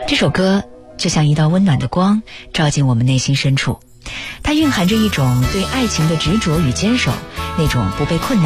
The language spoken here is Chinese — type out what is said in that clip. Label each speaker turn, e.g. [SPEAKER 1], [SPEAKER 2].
[SPEAKER 1] 这首歌就像一道温暖的光，照进我们内心深处，它蕴含着一种对爱情的执着与坚守，那种不被困难